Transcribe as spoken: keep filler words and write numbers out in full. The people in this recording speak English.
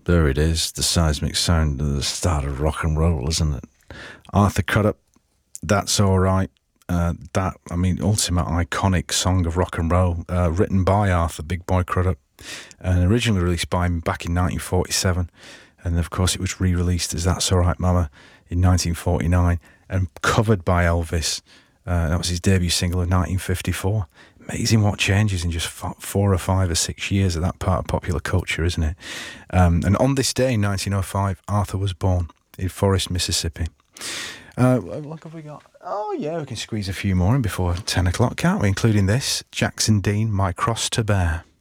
There it is, the seismic sound of the start of rock and roll, isn't it? Arthur Crudup, That's Alright. Uh, that, I mean, ultimate iconic song of rock and roll, uh, written by Arthur Big Boy Crudup, and originally released by him back in nineteen forty-seven. And of course, it was re-released as That's Alright Mama in nineteen forty-nine and covered by Elvis. Uh, that was his debut single in nineteen fifty-four. Amazing what changes in just four or five or six years of that part of popular culture, isn't it? Um, and on this day in nineteen oh five, Arthur was born in Forest, Mississippi. Uh, what have we got? Oh, yeah, we can squeeze a few more in before ten o'clock, can't we? Including this, Jackson Dean, My Cross to Bear.